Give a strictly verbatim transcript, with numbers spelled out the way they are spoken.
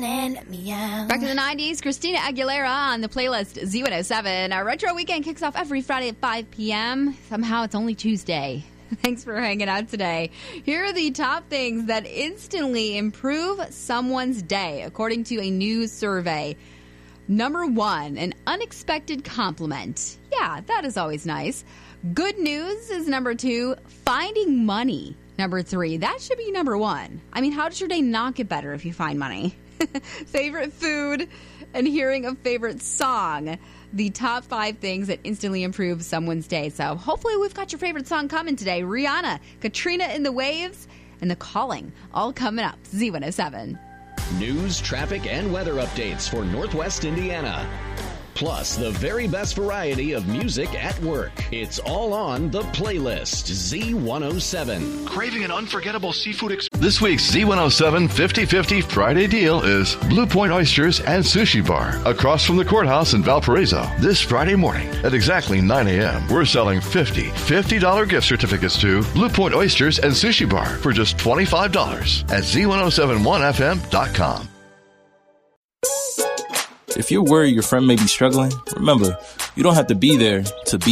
running me out. Back to the nineties, Christina Aguilera on the playlist Z one oh seven. Our Retro Weekend kicks off every Friday at five p.m. Somehow it's only Tuesday. Thanks for hanging out today. Here are the top things that instantly improve someone's day, according to a new survey. Number one, an unexpected compliment. Yeah, that is always nice. Good news is number two. Finding money, number three. That should be number one. I mean, how does your day not get better if you find money? Favorite food and hearing a favorite song. The top five things that instantly improve someone's day. So hopefully we've got your favorite song coming today. Rihanna, Katrina in the Waves, and The Calling. All coming up. Z one oh seven. News, traffic, and weather updates for Northwest Indiana. Plus, the very best variety of music at work. It's all on the playlist, Z one oh seven. Craving an unforgettable seafood experience? This week's Z one oh seven fifty fifty Friday deal is Blue Point Oysters and Sushi Bar across from the courthouse in Valparaiso. This Friday morning at exactly nine a.m., we're selling fifty fifty dollars gift certificates to Blue Point Oysters and Sushi Bar for just twenty-five dollars at Z one oh seven one F M dot com. If you're worried your friend may be struggling, remember, you don't have to be there to be